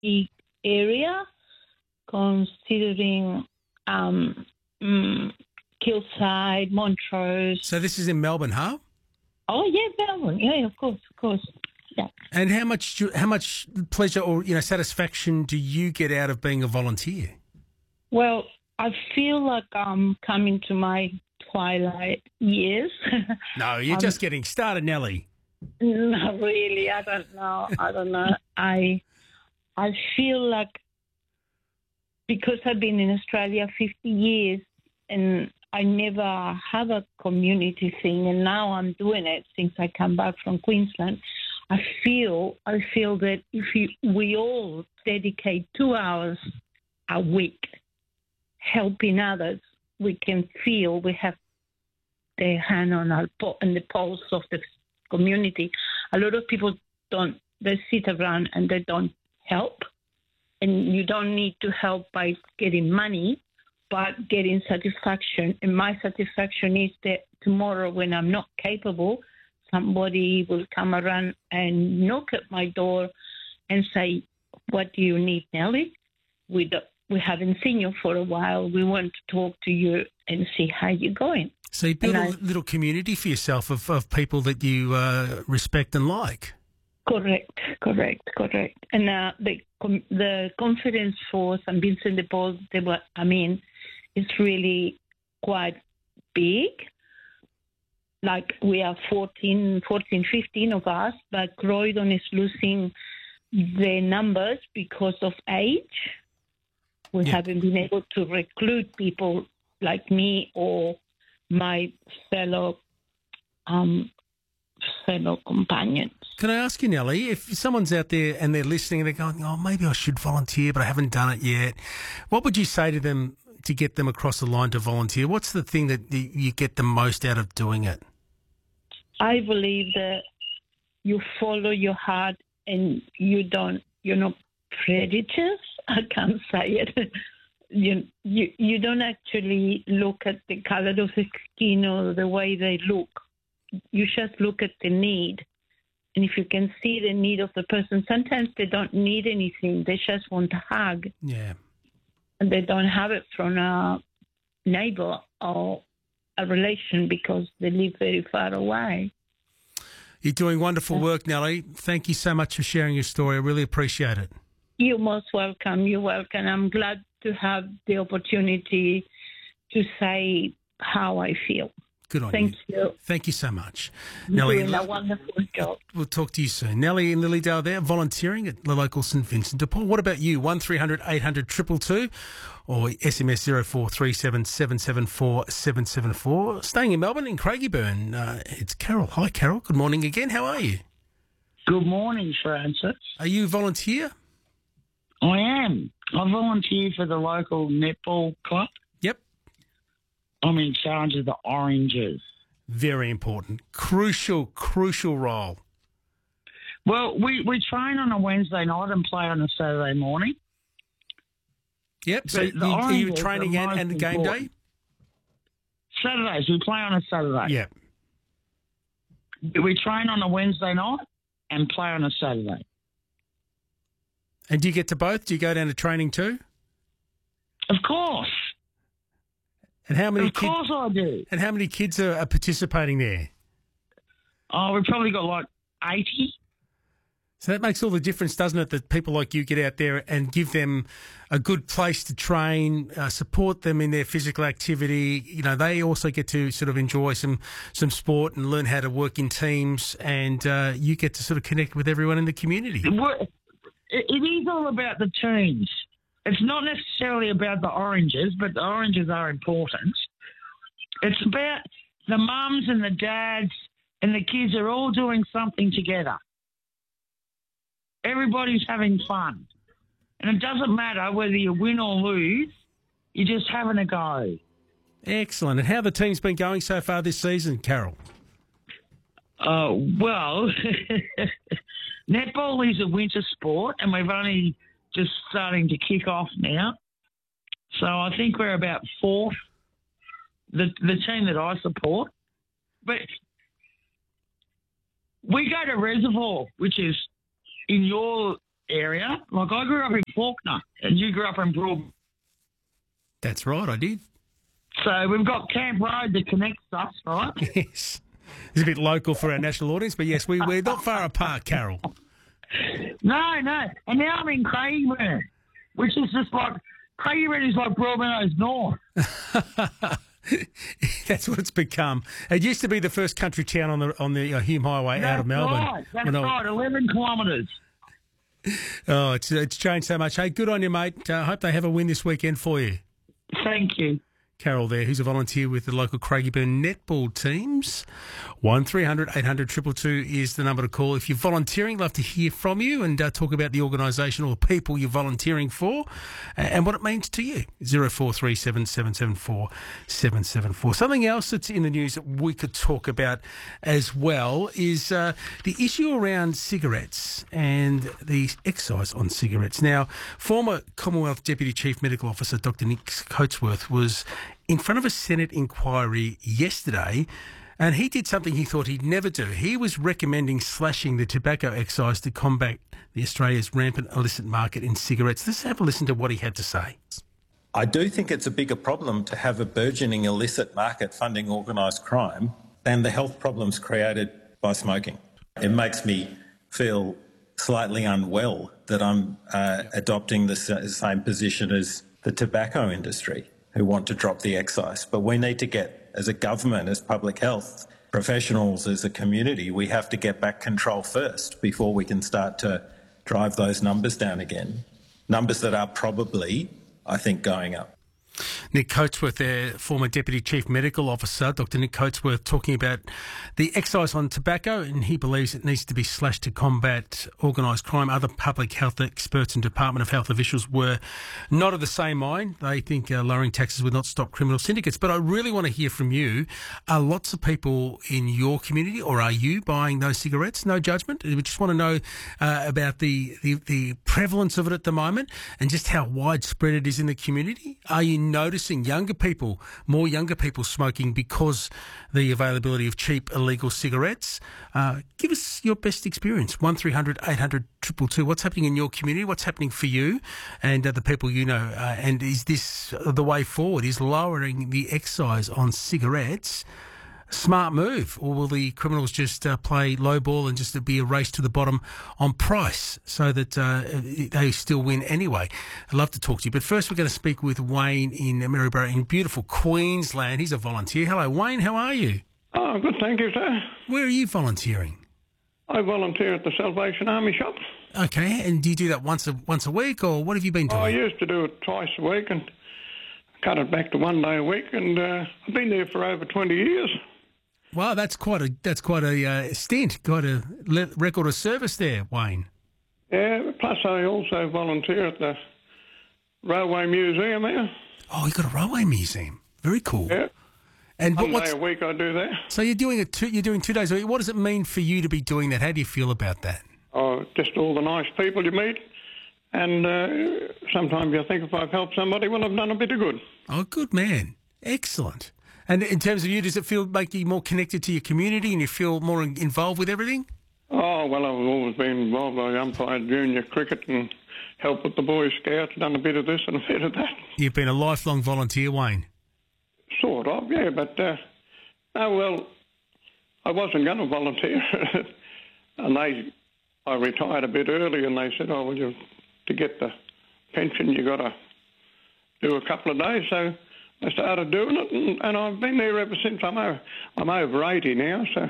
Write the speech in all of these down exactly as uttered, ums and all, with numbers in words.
big area, considering um, mm, Kilside, Montrose. So this is in Melbourne, huh? Oh yeah, Melbourne. Yeah, of course, of course. Yeah. And how much do, how much pleasure or you know satisfaction do you get out of being a volunteer? Well, I feel like I'm coming to my twilight years. No, you're um, just getting started, Nellie. Not really. I don't know. I don't know. I I feel like because I've been in Australia fifty years and I never have a community thing, and now I'm doing it since I come back from Queensland. I feel I feel that if you, we all dedicate two hours a week helping others, we can feel we have their hand on our po- on the pulse of the community. A lot of people don't. They sit around and they don't help, and you don't need to help by getting money, but getting satisfaction. And my satisfaction is that tomorrow, when I'm not capable, somebody will come around and knock at my door and say, "What do you need, Nellie? We do, we haven't seen you for a while. We want to talk to you and see how you're going." So you build and a I, little community for yourself of, of people that you uh, respect and like. Correct, correct, correct. And uh, the com- the confidence for Saint Vincent de Paul, I mean, it's really quite big. Like we are fourteen, fourteen, fifteen of us, but Croydon is losing their numbers because of age. We Yeah. haven't been able to recruit people like me or my fellow um, fellow companions. Can I ask you, Nellie, if someone's out there and they're listening and they're going, oh, maybe I should volunteer, but I haven't done it yet, what would you say to them to get them across the line to volunteer? What's the thing that you get the most out of doing it? I believe that you follow your heart and you don't, you're not predators. I can't say it. You, you, you don't actually look at the color of the skin or the way they look. You just look at the need. And if you can see the need of the person, sometimes they don't need anything. They just want a hug. Yeah. And they don't have it from a neighbor or a relation because they live very far away. You're doing wonderful work, Nellie. Thank you so much for sharing your story. I really appreciate it. You're most welcome. You're welcome. I'm glad to have the opportunity to say how I feel. Good on Thank you. you. Thank you so much. You're Nellie, doing a wonderful job. We'll talk to you soon. Nellie in Lilydale there, volunteering at the local St Vincent de Paul. What about you? one three hundred eight hundred two two two or S M S zero four three seven seven seven four seven seven four. Staying in Melbourne, in Craigieburn, uh, it's Carol. Hi, Carol. Good morning again. How are you? Good morning, Francis. Are you a volunteer? I am. I volunteer for the local netball club. Yep. I'm in charge of the Oranges. Very important. Crucial, crucial role. Well, we, we train on a Wednesday night and play on a Saturday morning. Yep. So But the you, are you Oranges training are and, and most game day? important. Saturdays, we play on a Saturday. Yeah. We train on a Wednesday night and play on a Saturday. And do you get to both? Do you go down to training too? Of course. And how many Of kids? course I do. And how many kids are, are participating there? Oh, we've probably got like eighty. So that makes all the difference, doesn't it, that people like you get out there and give them a good place to train, uh, support them in their physical activity. You know, they also get to sort of enjoy some, some sport and learn how to work in teams, and uh, you get to sort of connect with everyone in the community. It it is all about the teams. It's not necessarily about the Oranges, but the Oranges are important. It's about the mums and the dads and the kids are all doing something together. Everybody's having fun. And it doesn't matter whether you win or lose, you're just having a go. Excellent. And how have the team's been going so far this season, Carol? Uh, well, netball is a winter sport, and we've only just starting to kick off now. So I think we're about fourth, the the team that I support. But we go to Reservoir, which is in your area. Like, I grew up in Faulkner, and you grew up in Broad. That's right, I did. So we've got Camp Road that connects us, right? Yes. It's a bit local for our national audience, but yes, we, we're not far apart, Carol. No, no. And now I'm in Craigieburn, which is just like, Craigieburn is like Broadmeadows North. That's what it's become. It used to be the first country town on the on the uh, Hume Highway That's out of Melbourne. Right. That's When I- right, eleven kilometres. Oh, it's it's changed so much. Hey, good on you, mate. I uh, hope they have a win this weekend for you. Thank you. Carol there, who's a volunteer with the local Craigieburn netball teams. one three hundred eight hundred two two two is the number to call. If you're volunteering, love to hear from you and uh, talk about the organisation or people you're volunteering for uh, and what it means to you. zero four three seven seven seven four seven seven four. Something else that's in the news that we could talk about as well is uh, the issue around cigarettes and the excise on cigarettes. Now, former Commonwealth Deputy Chief Medical Officer Doctor Nick Coatsworth was in front of a Senate inquiry yesterday, and he did something he thought he'd never do. He was recommending slashing the tobacco excise to combat the Australia's rampant illicit market in cigarettes. Let's have a listen to what he had to say. I do think it's a bigger problem to have a burgeoning illicit market funding organised crime than the health problems created by smoking. It makes me feel slightly unwell that I'm uh, adopting the same position as the tobacco industry, who want to drop the excise. But we need to get, as a government, as public health professionals, as a community, we have to get back control first before we can start to drive those numbers down again. Numbers that are probably, I think, going up. Nick Coatsworth, their former Deputy Chief Medical Officer, Doctor Nick Coatsworth, talking about the excise on tobacco, and he believes it needs to be slashed to combat organised crime. Other public health experts and Department of Health officials were not of the same mind. They think uh, lowering taxes would not stop criminal syndicates. But I really want to hear from you. Are lots of people in your community, or are you buying those cigarettes? No judgment. We just want to know uh, about the, the, the prevalence of it at the moment and just how widespread it is in the community. Are you noticing younger people, more younger people smoking because the availability of cheap illegal cigarettes? Uh, give us your best experience. one three hundred eight hundred two two two. What's happening in your community? What's happening for you and uh, the people you know? Uh, and is this the way forward? Is lowering the excise on cigarettes a smart move, or will the criminals just uh, play low ball and just be a race to the bottom on price so that uh, they still win anyway? I'd love to talk to you. But first, we're going to speak with Wayne in Maryborough in beautiful Queensland. He's a volunteer. Hello, Wayne. How are you? Oh, good, thank you, sir. Where are you volunteering? I volunteer at the Salvation Army shop. Okay, and do you do that once a once a week, or what have you been doing? Oh, I used to do it twice a week and cut it back to one day a week, and uh, I've been there for over twenty years. Wow, that's quite a that's quite a uh, stint, quite a le- record of service there, Wayne. Yeah, plus I also volunteer at the Railway Museum there. Oh, you got a railway museum. Very cool. Yeah. And One what's, day a week I do that. so you're doing it. Two, you're doing two days a week. What does it mean for you to be doing that? How do you feel about that? Oh, just all the nice people you meet, and uh, sometimes you think if I've helped somebody, well, I've done a bit of good. Oh, good man. Excellent. And in terms of you, does it feel make you more connected to your community and you feel more in- involved with everything? Oh, well, I've always been involved. I umpired junior cricket and helped with the Boy Scouts, done a bit of this and a bit of that. You've been a lifelong volunteer, Wayne. Sort of, yeah, but, uh, oh, well, I wasn't going to volunteer. And they, I retired a bit early, and they said, oh, well, you, to get the pension, you got to do a couple of days. So I started doing it, and, and I've been there ever since. I'm over, I'm over eighty now, so.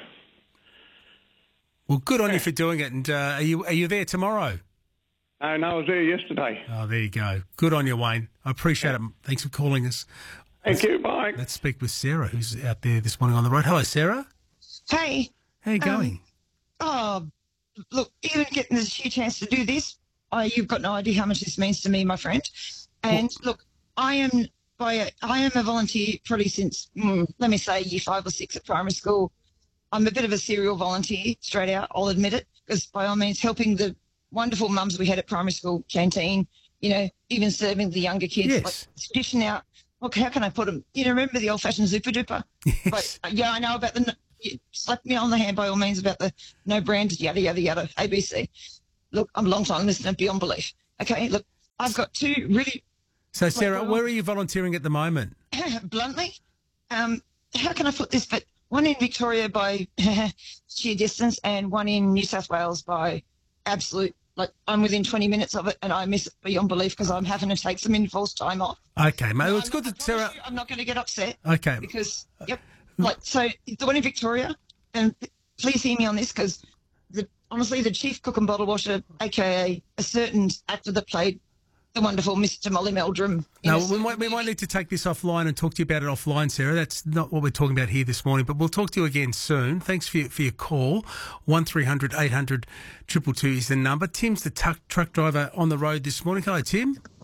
Well, good on you for doing it. And uh, are you are you there tomorrow? Oh, no, I was there yesterday. Oh, there you go. Good on you, Wayne. I appreciate it. Thanks for calling us. Thank you, bye. Let's speak with Sarah, who's out there this morning on the road. Hello, Sarah. Hey. How you going? Um, oh, look, even getting this few chance to do this, I, you've got no idea how much this means to me, my friend. And well, look, I am by a, I am a volunteer probably since, mm, let me say, year five or six at primary school. I'm a bit of a serial volunteer, straight out, I'll admit it, because by all means, helping the wonderful mums we had at primary school canteen, you know, even serving the younger kids, Yes. like dishing out. Look, how can I put them? You know, remember the old-fashioned Zooper Duper? Yes. But, yeah, I know about the, you slap me on the hand by all means about the no brand, yada, yada, yada, A B C. look, I'm a long time listener beyond belief. Okay, look, I've got two really So, Sarah, where are you volunteering at the moment? bluntly, um, how can I put this? But one in Victoria by sheer distance, and one in New South Wales by absolute. Like, I'm within twenty minutes of it, and I miss it beyond belief because I'm having to take some enforced time off. Okay, mate. Well, it's I'm good not- that Sarah. you, I'm not going to get upset. Okay. Because, yep. Like, so the one in Victoria, and please hear me on this because the, honestly, the chief cook and bottle washer, aka a certain actor that played the wonderful Mister Molly Meldrum. in No, a we certain might, we movie. might need to take this offline and talk to you about it offline, Sarah. That's not what we're talking about here this morning, but we'll talk to you again soon. Thanks for your, for your call. one three hundred eight hundred two two two is the number. Tim's the tuck, truck driver on the road this morning. Hello, Tim.